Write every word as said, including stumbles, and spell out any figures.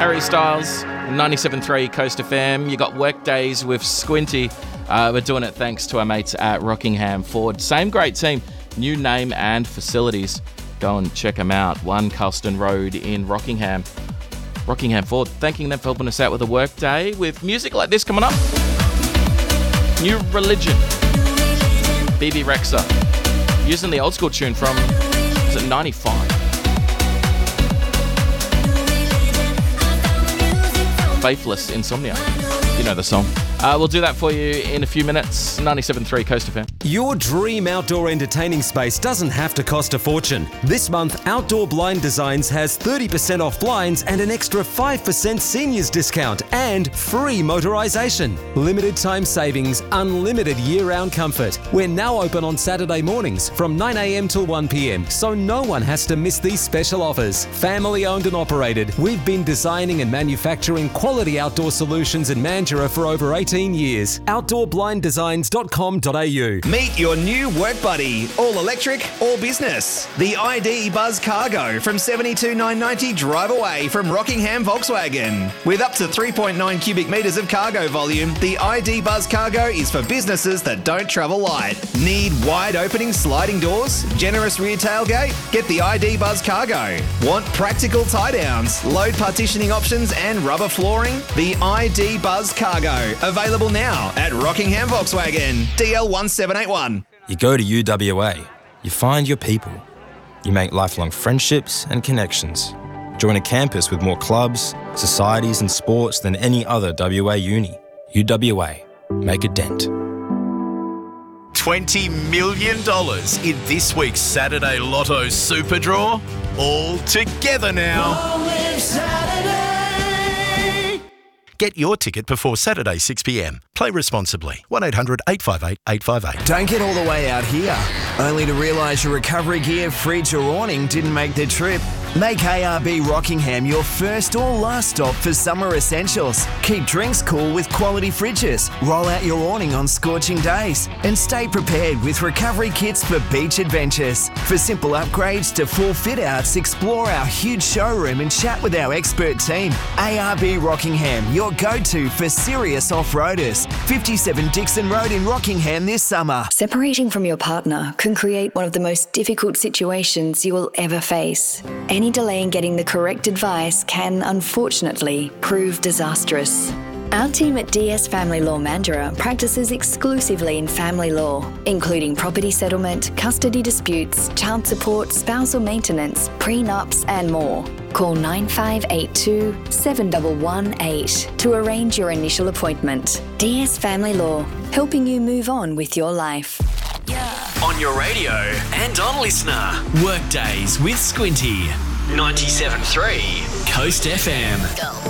Harry Styles, ninety-seven point three Coast F M. You got Workdays with Squinty. Uh, we're doing it thanks to our mates at Rockingham Ford. Same great team, new name and facilities. Go and check them out. One Culston Road in Rockingham. Rockingham Ford, thanking them for helping us out with a workday with music like this coming up. New Religion. B B Rexha. Using the old school tune from, is it ninety-five? Faithless Insomnia. You know the song. Uh, we'll do that for you in a few minutes. ninety-seven point three Coast F M. Your dream outdoor entertaining space doesn't have to cost a fortune. This month, Outdoor Blind Designs has thirty percent off blinds and an extra five percent seniors discount and free motorisation. Limited time savings, unlimited year-round comfort. We're now open on Saturday mornings from nine a m till one p m, so no one has to miss these special offers. Family owned and operated, we've been designing and manufacturing quality outdoor solutions in Mandurah for over eighteen years. outdoor blind designs dot com dot a u. Meet your new work buddy. All electric, all business. The I D Buzz Cargo from seventy-two thousand nine hundred ninety drive away from Rockingham Volkswagen. With up to three point nine cubic metres of cargo volume, the I D Buzz Cargo is for businesses that don't travel light. Need wide opening sliding doors? Generous rear tailgate? Get the I D Buzz Cargo. Want practical tie downs, load partitioning options and rubber flooring? The I D Buzz Cargo. Available now at Rockingham Volkswagen. D L one seven eight one. You go to U W A, you find your people. You make lifelong friendships and connections. Join a campus with more clubs, societies and sports than any other W A uni. U W A. Make a dent. twenty million dollars in this week's Saturday Lotto Super Draw. All together now. Get your ticket before Saturday six p m. Play responsibly. one eight hundred eight five eight eight five eight. Don't get all the way out here, only to realise your recovery gear, fridge or awning didn't make the trip. Make A R B Rockingham your first or last stop for summer essentials. Keep drinks cool with quality fridges. Roll out your awning on scorching days. And stay prepared with recovery kits for beach adventures. For simple upgrades to full fit-outs, explore our huge showroom and chat with our expert team. A R B Rockingham, your go-to for serious off-roaders. fifty-seven Dixon Road in Rockingham this summer. Separating from your partner can create one of the most difficult situations you will ever face. Any delay in getting the correct advice can, unfortunately, prove disastrous. Our team at D S Family Law Mandurah practices exclusively in family law, including property settlement, custody disputes, child support, spousal maintenance, prenups, and more. Call nine five eight two, seven one one eight to arrange your initial appointment. D S Family Law, helping you move on with your life. On your radio and on Listener. Workdays with Squinty. ninety-seven point three Coast F M.